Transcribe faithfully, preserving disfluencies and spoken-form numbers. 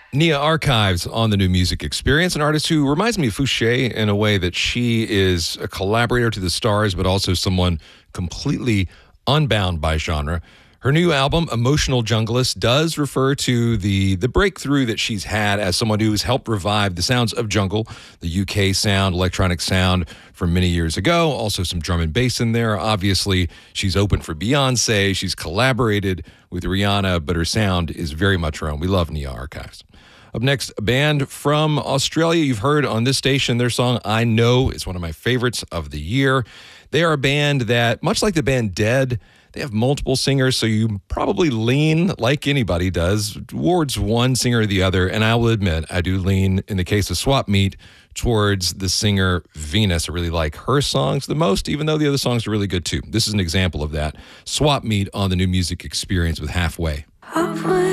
Nia Archives on the New Music Experience, an artist who reminds me of Fouché in a way that she is a collaborator to the stars, but also someone completely unbound by genre. Her new album, Emotional Junglist, does refer to the, the breakthrough that she's had as someone who has helped revive the sounds of jungle, the U K sound, electronic sound from many years ago. Also some drum and bass in there. Obviously, she's opened for Beyonce. She's collaborated with Rihanna, but her sound is very much her own. We love Nia Archives. Up next, a band from Australia. You've heard on this station their song, I Know, is one of my favorites of the year. They are a band that, much like the band Dead, they have multiple singers, so you probably lean, like anybody does, towards one singer or the other. And I will admit, I do lean, in the case of Swap Meet, towards the singer Venus. I really like her songs the most, even though the other songs are really good too. This is an example of that. Swap Meet on the New Music Experience with Halfway.